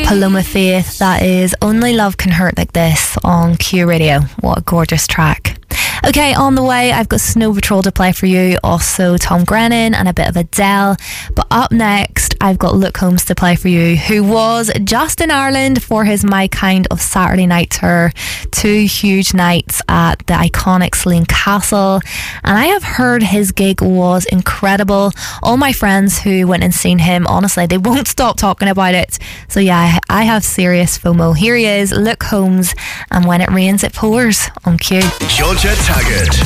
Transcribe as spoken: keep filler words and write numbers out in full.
Paloma Faith. That is Only Love Can Hurt Like This on Q Radio. What a gorgeous track. Okay, on the way, I've got Snow Patrol to play for you, also Tom Grennan and a bit of Adele. But up next, I've got Luke Combs to play for you, who was just in Ireland for his My Kind of Saturday Night tour. Two huge nights at the iconic Slane Castle. And I have heard his gig was incredible. All my friends who went and seen him, honestly, they won't stop talking about it. So yeah, I have serious FOMO. Here he is, Luke Combs, and When It Rains It Pours on Q. Georgia Taggart.